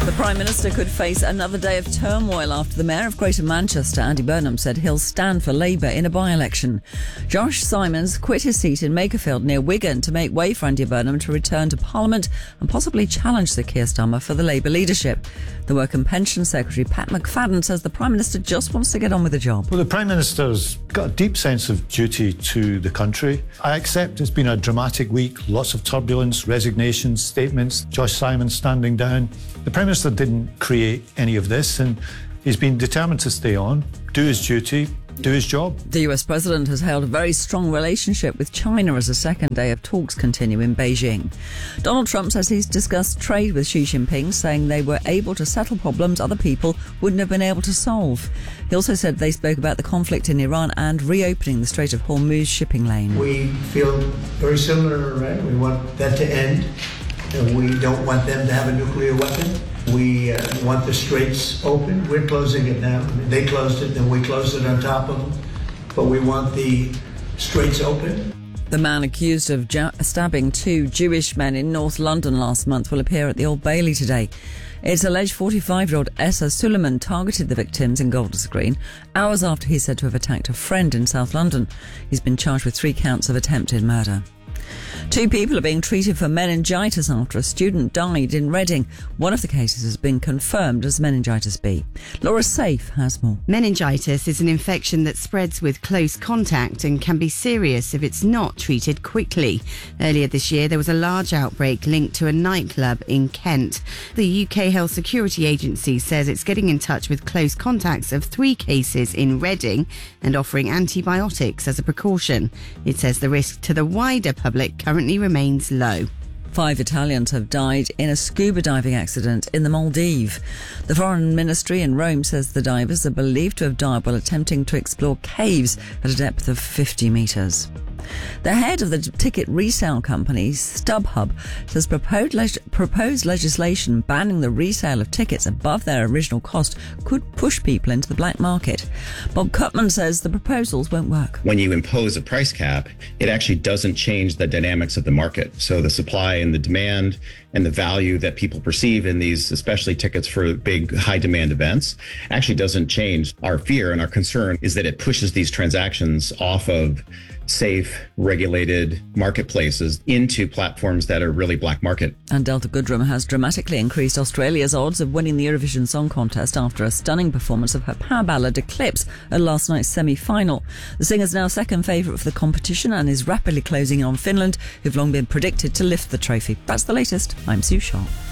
The Prime Minister could face another day of turmoil after the Mayor of Greater Manchester, Andy Burnham, said he'll stand for Labour in a by-election. Josh Simons quit his seat in Makerfield near Wigan to make way for Andy Burnham to return to Parliament and possibly challenge Sir Keir Starmer for the Labour leadership. The Work and Pension Secretary, Pat McFadden, says the Prime Minister just wants to get on with the job. Well, the Prime Minister's got a deep sense of duty to the country. I accept it's been a dramatic week, lots of turbulence, resignations, statements, Josh Simons standing down. The Prime Minister didn't create any of this, and he's been determined to stay on, do his duty, do his job. The US President has held a very strong relationship with China as the second day of talks continue in Beijing. Donald Trump says he's discussed trade with Xi Jinping, saying they were able to settle problems other people wouldn't have been able to solve. He also said they spoke about the conflict in Iran and reopening the Strait of Hormuz shipping lane. We feel very similar, right? We want that to end. And we don't want them to have a nuclear weapon. We want the straits open. We're closing it now. They closed it, then we closed it on top of them. But we want the straits open. The man accused of stabbing two Jewish men in North London last month will appear at the Old Bailey today. It's alleged 45-year-old Essa Suleiman targeted the victims in Golders Green hours after he's said to have attacked a friend in South London. He's been charged with 3 counts of attempted murder. 2 people are being treated for meningitis after a student died in Reading. One of the cases has been confirmed as meningitis B. Laura Safe has more. Meningitis is an infection that spreads with close contact and can be serious if it's not treated quickly. Earlier this year, there was a large outbreak linked to a nightclub in Kent. The UK Health Security Agency says it's getting in touch with close contacts of 3 cases in Reading and offering antibiotics as a precaution. It says the risk to the wider public currently remains low. 5 Italians have died in a scuba diving accident in the Maldives. The Foreign Ministry in Rome says the divers are believed to have died while attempting to explore caves at a depth of 50 metres. The head of the ticket resale company, StubHub, says proposed legislation banning the resale of tickets above their original cost could push people into the black market. Bob Cutman says the proposals won't work. When you impose a price cap, it actually doesn't change the dynamics of the market. So the supply and the demand and the value that people perceive in these, especially tickets for big high demand events, actually doesn't change. Our fear and our concern is that it pushes these transactions off of safe, regulated marketplaces into platforms that are really black market. And Delta Goodrem has dramatically increased Australia's odds of winning the Eurovision Song Contest after a stunning performance of her power ballad Eclipse at last night's semi-final. The singer's now second favourite for the competition and is rapidly closing in on Finland, who've long been predicted to lift the trophy. That's the latest. I'm Sue Sharp.